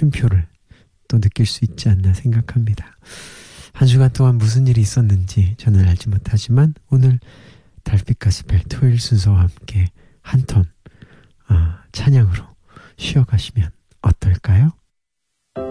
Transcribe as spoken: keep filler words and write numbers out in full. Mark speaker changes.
Speaker 1: 쉼표를 또 느낄 수 있지 않나 생각합니다. 한 주간 동안 무슨 일이 있었는지 저는 알지 못하지만 오늘 달빛 가스펠 토요일 순서와 함께 한 톤 어, 찬양으로 쉬어가시면 어떨까요?